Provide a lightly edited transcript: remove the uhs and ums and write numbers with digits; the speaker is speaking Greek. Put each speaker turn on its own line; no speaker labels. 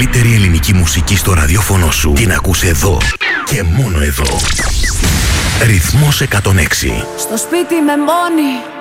καλύτερη ελληνική μουσική στο ραδιόφωνο σου την ακούς εδώ και μόνο εδώ. Ρυθμός 106.
Στο σπίτι με μόνη,